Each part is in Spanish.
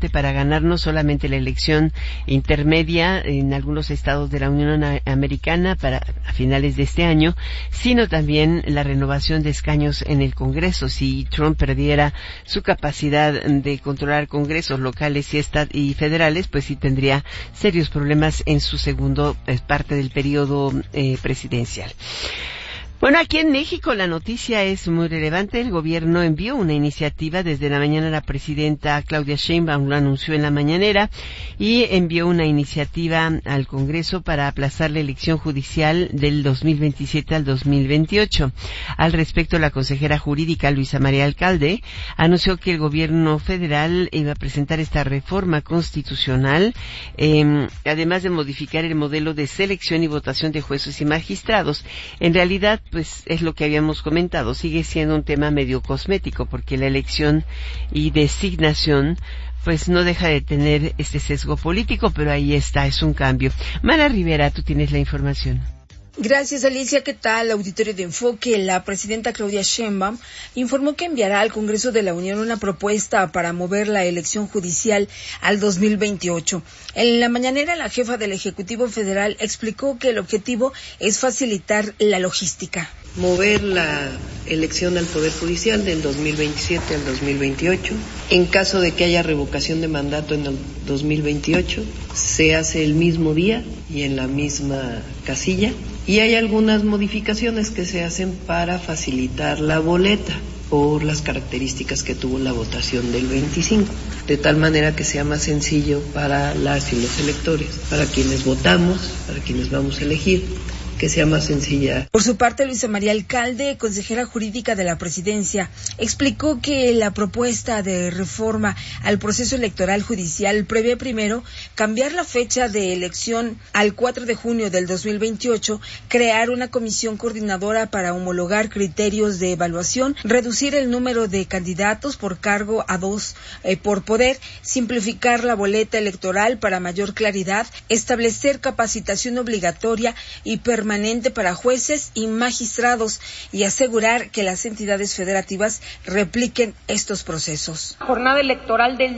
relevante para ganar no solamente la elección intermedia en algunos estados de la Unión Americana a finales de este año, sino también la renovación de escaños en el Congreso. Si Trump perdiera su capacidad de controlar congresos locales y federales, pues sí tendría serios problemas en su segundo parte del periodo presidencial. Bueno, aquí en México la noticia es muy relevante. El gobierno envió una iniciativa desde la mañana. La presidenta Claudia Sheinbaum lo anunció en la mañanera y envió una iniciativa al Congreso para aplazar la elección judicial del 2027 al 2028. Al respecto, la consejera jurídica Luisa María Alcalde anunció que el gobierno federal iba a presentar esta reforma constitucional, además de modificar el modelo de selección y votación de jueces y magistrados. En realidad, pues es lo que habíamos comentado, sigue siendo un tema medio cosmético, porque la elección y designación pues no deja de tener este sesgo político, pero ahí está, es un cambio. Mara Rivera, tú tienes la información. Gracias, Alicia. ¿Qué tal, auditorio de Enfoque? La presidenta Claudia Sheinbaum informó que enviará al Congreso de la Unión una propuesta para mover la elección judicial al 2028. En la mañanera, la jefa del Ejecutivo Federal explicó que el objetivo es facilitar la logística. Mover la elección al Poder Judicial del 2027 al 2028. En caso de que haya revocación de mandato en el 2028, se hace el mismo día y en la misma casilla. Y hay algunas modificaciones que se hacen para facilitar la boleta por las características que tuvo la votación del 25, de tal manera que sea más sencillo para las y los electores, para quienes votamos, para quienes vamos a elegir, que sea más sencilla. Por su parte, Luisa María Alcalde, consejera jurídica de la presidencia, explicó que la propuesta de reforma al proceso electoral judicial prevé primero cambiar la fecha de elección al 4 de junio del 2028, crear una comisión coordinadora para homologar criterios de evaluación, reducir el número de candidatos por cargo a 2 por poder, simplificar la boleta electoral para mayor claridad, establecer capacitación obligatoria y permanente para jueces y magistrados y asegurar que las entidades federativas repliquen estos procesos. La jornada electoral del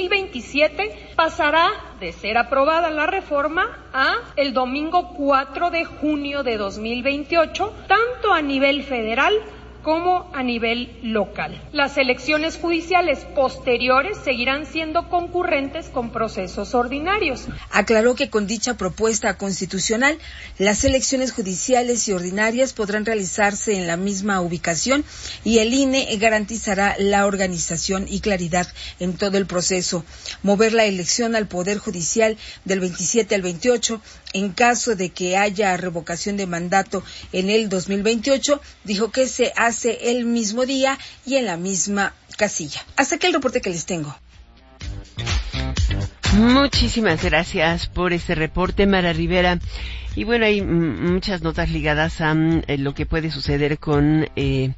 2027 pasará de ser aprobada la reforma a el domingo 4 de junio de 2028, tanto a nivel federal como a nivel local. Las elecciones judiciales posteriores seguirán siendo concurrentes con procesos ordinarios. Aclaró que con dicha propuesta constitucional, las elecciones judiciales y ordinarias podrán realizarse en la misma ubicación y el INE garantizará la organización y claridad en todo el proceso. Mover la elección al Poder Judicial del 27 al 28, en caso de que haya revocación de mandato en el 2028, dijo que se hace el mismo día y en la misma casilla. Hasta aquí el reporte que les tengo. Muchísimas gracias por este reporte, Mara Rivera. Y bueno, hay muchas notas ligadas a lo que puede suceder con el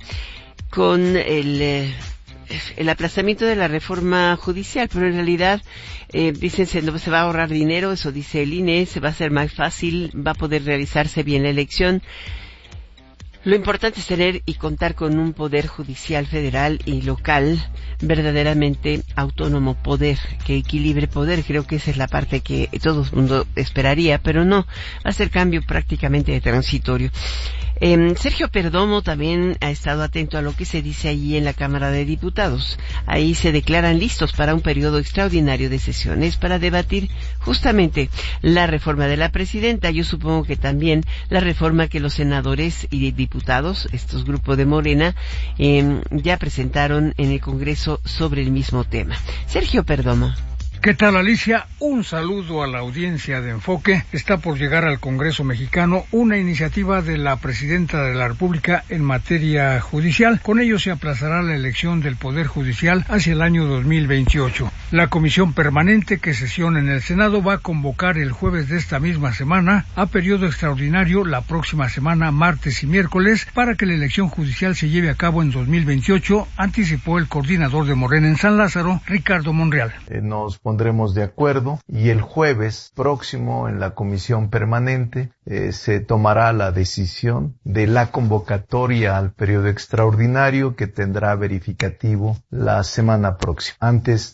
aplazamiento de la reforma judicial, pero en realidad dicen se va a ahorrar dinero, eso dice el INE, se va a hacer más fácil, va a poder realizarse bien la elección. Lo importante es tener y contar con un poder judicial federal y local verdaderamente autónomo, poder que equilibre poder. Creo que esa es la parte que todo el mundo esperaría, pero no, va a ser cambio prácticamente transitorio. Sergio Perdomo también ha estado atento a lo que se dice allí en la Cámara de Diputados. Ahí se declaran listos para un periodo extraordinario de sesiones para debatir justamente la reforma de la presidenta. Yo supongo que también la reforma que los senadores y diputados, estos grupos de Morena, ya presentaron en el Congreso sobre el mismo tema. Sergio Perdomo. ¿Qué tal, Alicia? Un saludo a la audiencia de Enfoque. Está por llegar al Congreso mexicano una iniciativa de la Presidenta de la República en materia judicial. Con ello se aplazará la elección del Poder Judicial hacia el año 2028. La comisión permanente que sesiona en el Senado va a convocar el jueves de esta misma semana a periodo extraordinario la próxima semana, martes y miércoles, para que la elección judicial se lleve a cabo en 2028, anticipó el coordinador de Morena en San Lázaro, Ricardo Monreal. Nos pondremos de acuerdo y el jueves próximo en la comisión permanente se tomará la decisión de la convocatoria al periodo extraordinario que tendrá verificativo la semana próxima, antes de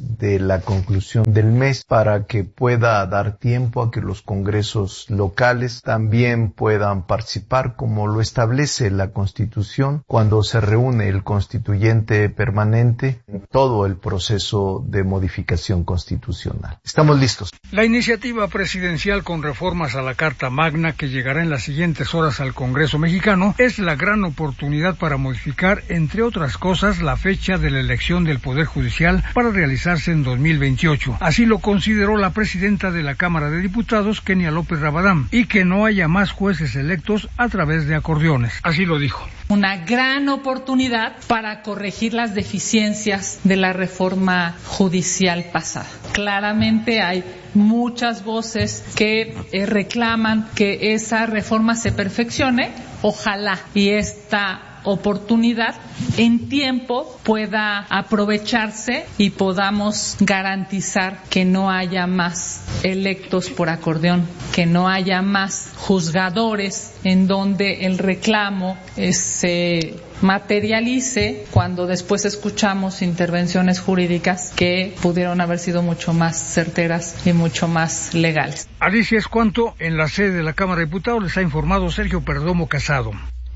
la conclusión del mes para que pueda dar tiempo a que los congresos locales también puedan participar, como lo establece la Constitución, cuando se reúne el constituyente permanente en todo el proceso de modificación constitucional. Estamos listos. La iniciativa presidencial con reformas a la Carta Magna, que llegará en las siguientes horas al Congreso mexicano, es la gran oportunidad para modificar, entre otras cosas, la fecha de la elección del Poder Judicial para realizarse en 2028. Así lo consideró la presidenta de la Cámara de Diputados, Kenia López Rabadán, y que no haya más jueces electos a través de acordeones. Así lo dijo. Una gran oportunidad para corregir las deficiencias de la reforma judicial pasada. Claramente hay muchas voces que reclaman que esa reforma se perfeccione. Ojalá y esta oportunidad en tiempo pueda aprovecharse y podamos garantizar que no haya más electos por acordeón, que no haya más juzgadores en donde el reclamo se materialice cuando después escuchamos intervenciones jurídicas que pudieron haber sido mucho más certeras y mucho más legales. Alicia Escuanto, en la sede de la Cámara de Diputados, les ha informado Sergio Perdomo Casado.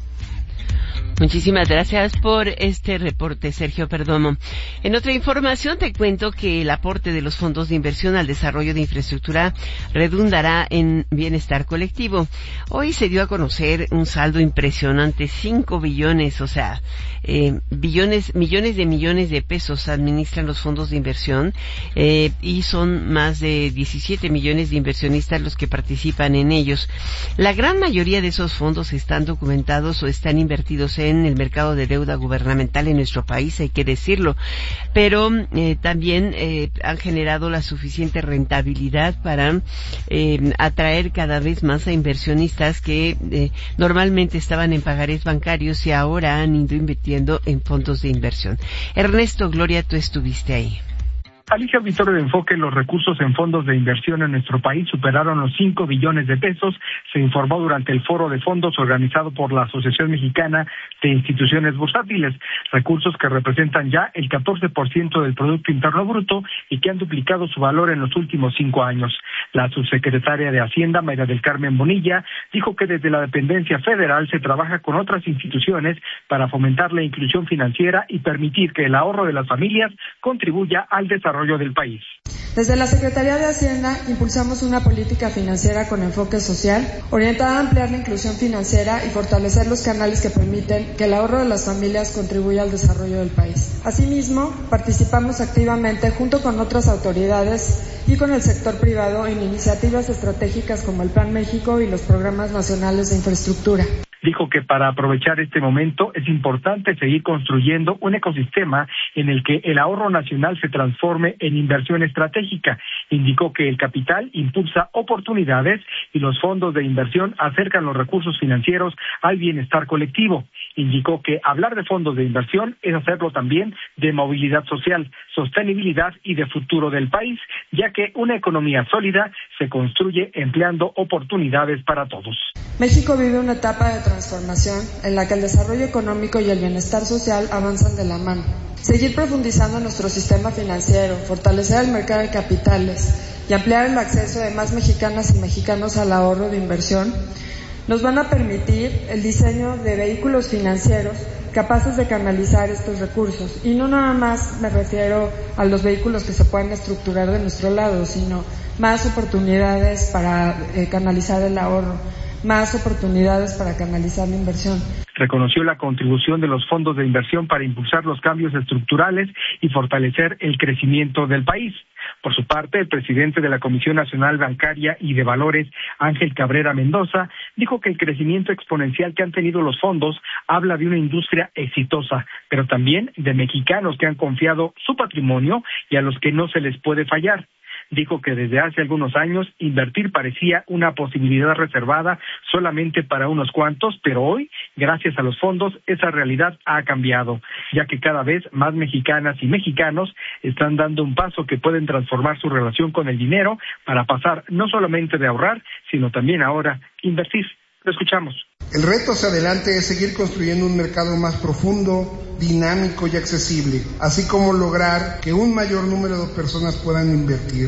Muchísimas gracias por este reporte, Sergio Perdomo. En otra información te cuento que el aporte de los fondos de inversión al desarrollo de infraestructura redundará en bienestar colectivo. Hoy se dio a conocer un saldo impresionante, 5 billones, millones de pesos administran los fondos de inversión, y son más de 17 millones de inversionistas los que participan en ellos. La gran mayoría de esos fondos están documentados o están invertidos en el mercado de deuda gubernamental en nuestro país, hay que decirlo, pero también han generado la suficiente rentabilidad para atraer cada vez más a inversionistas que normalmente estaban en pagarés bancarios y ahora han ido invirtiendo en fondos de inversión. Ernesto, Gloria, tú estuviste ahí. Alicia, auditorio de Enfoque, los recursos en fondos de inversión en nuestro país superaron los 5 billones de pesos, se informó durante el foro de fondos organizado por la Asociación Mexicana de Instituciones Bursátiles, recursos que representan ya el 14% del Producto Interno Bruto y que han duplicado su valor en los últimos 5 años. La subsecretaria de Hacienda, Mayra del Carmen Bonilla, dijo que desde la dependencia federal se trabaja con otras instituciones para fomentar la inclusión financiera y permitir que el ahorro de las familias contribuya al desarrollo del país. Desde la Secretaría de Hacienda impulsamos una política financiera con enfoque social, orientada a ampliar la inclusión financiera y fortalecer los canales que permiten que el ahorro de las familias contribuya al desarrollo del país. Asimismo, participamos activamente junto con otras autoridades y con el sector privado en iniciativas estratégicas como el Plan México y los programas nacionales de infraestructura. Dijo que para aprovechar este momento es importante seguir construyendo un ecosistema en el que el ahorro nacional se transforme en inversión estratégica. Indicó que el capital impulsa oportunidades y los fondos de inversión acercan los recursos financieros al bienestar colectivo. Indicó que hablar de fondos de inversión es hacerlo también de movilidad social, sostenibilidad y de futuro del país, ya que una economía sólida se construye empleando oportunidades para todos. México vive una etapa de transformación en la que el desarrollo económico y el bienestar social avanzan de la mano. Seguir profundizando en nuestro sistema financiero, fortalecer el mercado de capitales y ampliar el acceso de más mexicanas y mexicanos al ahorro de inversión nos van a permitir el diseño de vehículos financieros capaces de canalizar estos recursos. Y no nada más me refiero a los vehículos que se puedan estructurar de nuestro lado, sino más oportunidades para canalizar el ahorro, más oportunidades para canalizar la inversión. Reconoció la contribución de los fondos de inversión para impulsar los cambios estructurales y fortalecer el crecimiento del país. Por su parte, el presidente de la Comisión Nacional Bancaria y de Valores, Ángel Cabrera Mendoza, dijo que el crecimiento exponencial que han tenido los fondos habla de una industria exitosa, pero también de mexicanos que han confiado su patrimonio y a los que no se les puede fallar. Dijo que desde hace algunos años invertir parecía una posibilidad reservada solamente para unos cuantos, pero hoy, gracias a los fondos, esa realidad ha cambiado, ya que cada vez más mexicanas y mexicanos están dando un paso que pueden transformar su relación con el dinero para pasar no solamente de ahorrar, sino también ahora invertir. Lo escuchamos. El reto hacia adelante es seguir construyendo un mercado más profundo, dinámico y accesible, así como lograr que un mayor número de personas puedan invertir.